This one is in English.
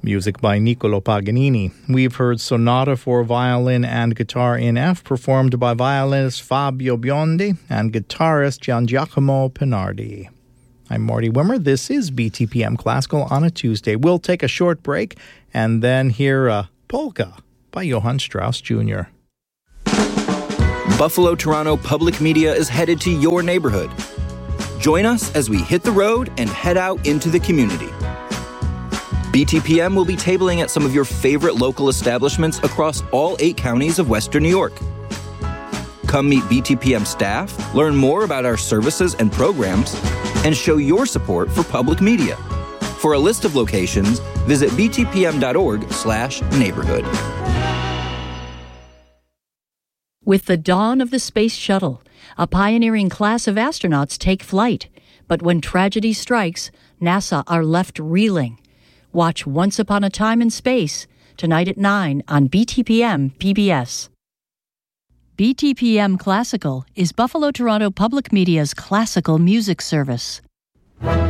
Music by Niccolo Paganini. We've heard Sonata for Violin and Guitar in F, performed by violinist Fabio Biondi and guitarist Giangiacomo Pinardi. I'm Marty Wimmer. This is BTPM Classical on a Tuesday. We'll take a short break and then hear a polka by Johann Strauss Jr. Buffalo Toronto Public Media is headed to your neighborhood. Join us as we hit the road and head out into the community. BTPM will be tabling at some of your favorite local establishments across all 8 counties of Western New York. Come meet BTPM staff, learn more about our services and programs, and show your support for public media. For a list of locations, visit btpm.org/neighborhood. With the dawn of the Space Shuttle, a pioneering class of astronauts take flight. But when tragedy strikes, NASA are left reeling. Watch Once Upon a Time in Space, tonight at 9 on BTPM PBS. BTPM Classical is Buffalo Toronto Public Media's classical music service.